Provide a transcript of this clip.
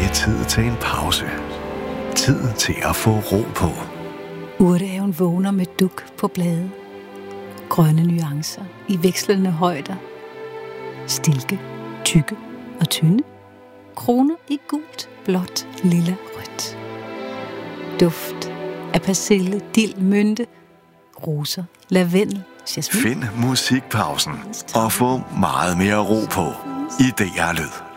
det tid til en pause. Tid til at få ro på. Urtehaven vågner med duk på blade. Grønne nuancer i vekslende højder. Stilke, tykke og tynde. Kroner i gult, blåt, lilla, rødt. Duft af persille, dild, mynte, roser, lavendel, jasmin. Find musikpausen og få meget mere ro på i DR Lyd.